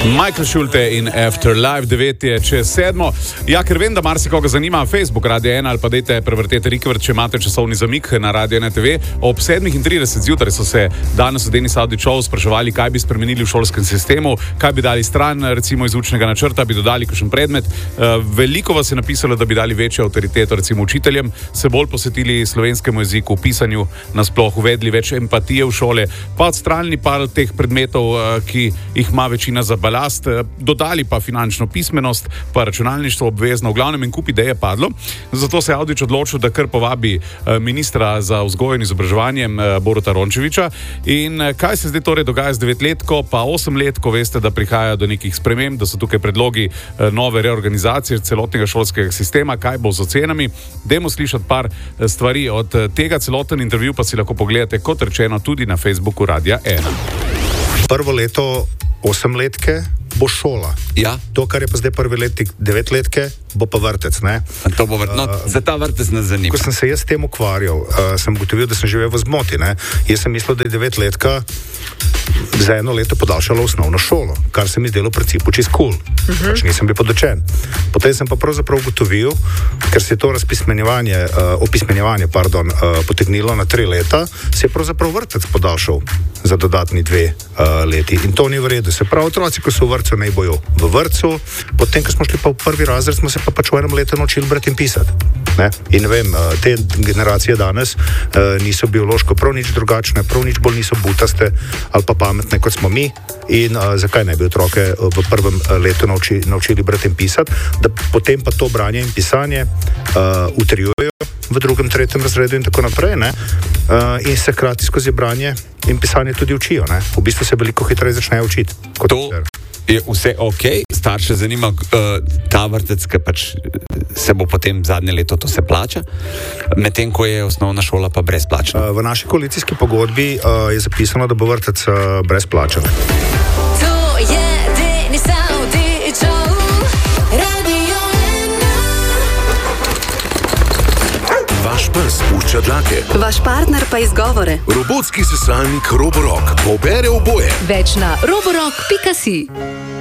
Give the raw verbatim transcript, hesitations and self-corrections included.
Michael Schulte in Afterlife, devet je čez sedmo. Ja, ker vem, da marsikoga zanima Facebook Radio ena ali pa dajte prevrtete Rikvrt, če imate časovni zamik na Radio ena te ve. Ob sedmih in trideset zjutraj so se danes v Denis Audio Show spraševali, kaj bi spremenili v šolskem sistemu, kaj bi dali stran, recimo iz učnega načrta, bi dodali kakšen predmet. Veliko vas je napisalo, da bi dali večjo avtoriteto recimo učiteljem, se bolj posvetili slovenskemu jeziku, pisanju, nasploh uvedli več empatije v šole, pa odstranili par teh predmetov, ki jih ima večina za balast, dodali pa finančno pismenost, pa računalništvo obvezno, v glavnem en kup idej je padlo. Zato se je Audič odločil, da kar povabi ministra za vzgojo in izobraževanje Boruta Rončevića. In kaj se zdaj torej dogaja z devetletko, pa osemletko, veste, da prihaja do nekih sprememb, da so tukaj predlogi nove reorganizacije celotnega šolskega sistema, kaj bo z ocenami. Dajmo slišati par stvari od tega, celoten intervju pa si lahko pogledate, kot rečeno, tudi na Facebooku Radia ena. Prvo leto osemletke bo šola. Ja. To, kar je pa zdaj prvi letnik devetletke, bo pa vrtec, ne? To bo vrtec, no, uh, za ta vrtec nas zanima. Ko sem se jaz s tem ukvarjal, uh, sem ugotovil, da sem živel v zmoti, ne? Jaz sem mislil, da je devetletka za eno leto podaljšala osnovno šolo, kar se mi zdelo v principu čist cool. Uh-huh. Pač nisem bil podočen. Potem sem pa pravzaprav ugotovil, ker se je to razpismenjevanje, uh, opismenjevanje, pardon, uh, potegnilo na tri leta, se je pravzaprav vrtec podaljšal za dodatni dve uh, leti. In to ni v redu. Se pravi, otroci, ko so v vrtcu, naj bojo v vrtcu, potem, ko smo šli pa v prvi razred, smo se pa pač v enem letu naučili brati in pisati. Ne? In ne vem, te generacije danes uh, niso biološko prav nič drugačne, prav nič bolj niso butaste ali pa pametne, kot smo mi. In uh, zakaj ne bi otroke v prvem letu nauči, naučili brati in pisati, da potem pa to branje in pisanje uh, utrjujejo v drugem, tretjem razredu in tako naprej, ne? Uh, in se hkrati skozi branje in pisanje tudi učijo, ne? V bistvu se veliko hitreje začnejo učiti. Kot to je vse ok, starše zanima, uh, ta vrtec, ki pač se bo potem zadnje leto, to se plača, medtem ko je osnovna šola pa brezplačna. Uh, v naši koalicijski pogodbi uh, je zapisano, da bo vrtec uh, brezplačen. Vaš pes pušča dlake. Vaš partner pa izgovore. Robotski sesalnik Roborock pobere oboje. Več na roborock pika si.